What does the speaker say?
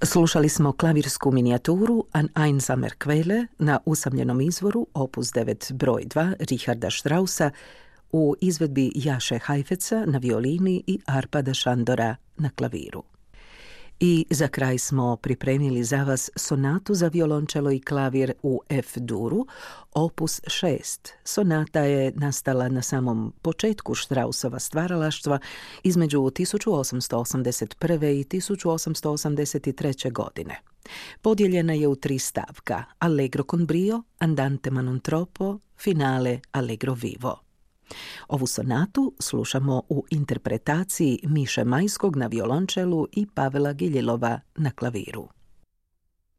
Slušali smo klavirsku minijaturu An Einsamer Quelle na usamljenom izvoru opus 9 broj 2 Richarda Straussa u izvedbi Jaše Heifetza na violini i Arpada Šandora na klaviru. I za kraj smo pripremili za vas sonatu za violončelo i klavir u F-duru, opus 6. Sonata je nastala na samom početku Straussova stvaralaštva između 1881. i 1883. godine. Podijeljena je u 3 stavka: Allegro con brio, Andante ma non troppo, Finale Allegro vivo. Ovu sonatu slušamo u interpretaciji Miše Majskog na violončelu i Pavela Giljilova na klaviru.